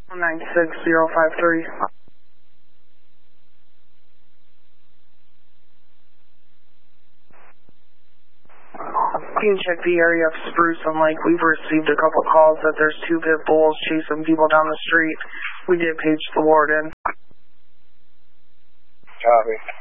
96053. You can check the area of Spruce and Lake. We've received a couple calls that there's 2 pit bulls chasing people down the street. We did page the warden. Copy.